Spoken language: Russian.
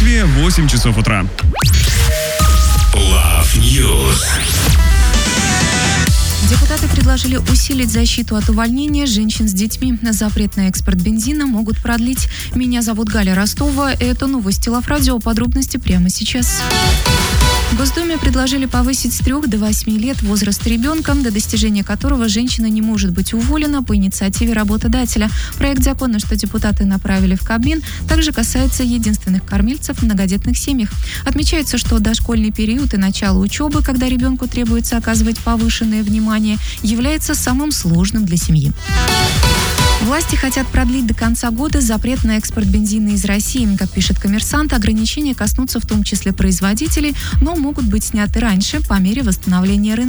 Далее 8 часов утра. Love News. Депутаты предложили усилить защиту от увольнения женщин с детьми. Запрет на экспорт бензина могут продлить. Меня зовут Галя Ростова. Это новости Love Radio. Подробности прямо сейчас. В Госдуме предложили повысить с 3 до 8 лет возраст ребенка, до достижения которого женщина не может быть уволена по инициативе работодателя. Проект закона, что депутаты направили в Кабмин, также касается единственных кормильцев в многодетных семьях. Отмечается, что дошкольный период и начало учебы, когда ребенку требуется оказывать повышенное внимание, является самым сложным для семьи. Власти хотят продлить до конца года запрет на экспорт бензина из России. Как пишет «Коммерсант», ограничения коснутся в том числе производителей, но могут быть сняты раньше по мере восстановления рынка.